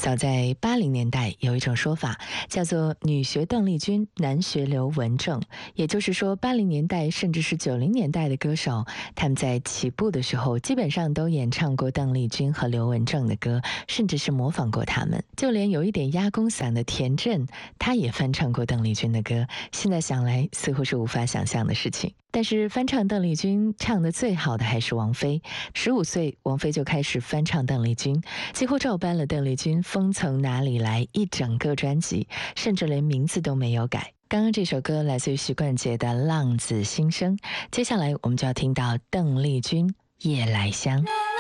早在80年代，有一种说法叫做女学邓丽君，男学刘文正。也就是说，80年代甚至是90年代的歌手，他们在起步的时候基本上都演唱过邓丽君和刘文正的歌，甚至是模仿过他们。就连有一点压公嗓的田震，他也翻唱过邓丽君的歌。现在想来似乎是无法想象的事情。但是翻唱邓丽君唱得最好的还是王菲。15岁，王菲就开始翻唱邓丽君，几乎照搬了邓丽君《风从哪里来》一整个专辑，甚至连名字都没有改。刚刚这首歌来自于许冠杰的《浪子心声》，接下来我们就要听到邓丽君《夜来香》。